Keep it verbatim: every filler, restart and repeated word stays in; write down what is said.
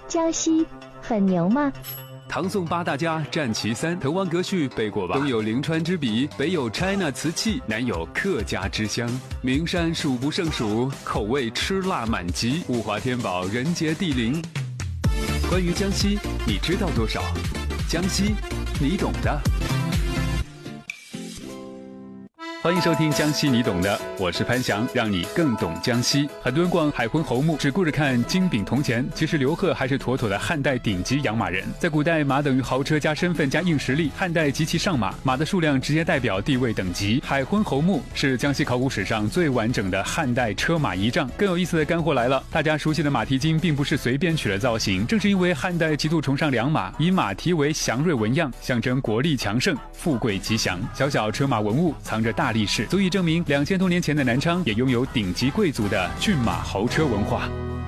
江西很牛吗？ 唐宋八大家战其三，滕王阁序背过吧？东有临川之笔，北有 China 瓷器，南有客家之乡，名山数不胜数，口味吃辣满级，物华天宝，人杰地灵。关于江西，你知道多少？江西，你懂的。欢迎收听江西你懂的，我是潘翔，让你更懂江西。很多人逛海昏侯墓只顾着看金饼铜钱，其实刘贺还是妥妥的汉代顶级养马人。在古代，马等于豪车加身份加硬实力，汉代极其上马，马的数量直接代表地位等级。海昏侯墓是江西考古史上最完整的汉代车马仪仗。更有意思的干货来了，大家熟悉的马蹄金并不是随便取了造型，正是因为汉代极度崇尚良马，以马蹄为祥瑞纹样，象征国力强盛、富贵吉祥。小小车马文物藏着大历史，足以证明两千多年前的南昌也拥有顶级贵族的骏马豪车文化。